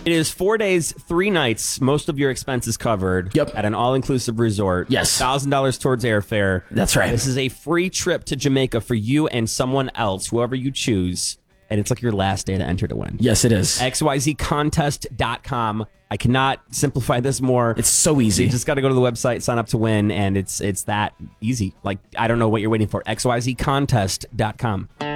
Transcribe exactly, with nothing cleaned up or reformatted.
It is four days, three nights, most of your expenses covered. Yep. At an all-inclusive resort. Yes. one thousand dollars towards airfare. That's right. This is a free trip to Jamaica for you and someone else, whoever you choose. And it's like your last day to enter to win. Yes, it is. X Y Z contest dot com. I cannot simplify this more. It's so easy. You just got to go to the website, sign up to win, and it's it's that easy. Like, I don't know what you're waiting for. X Y Z contest dot com.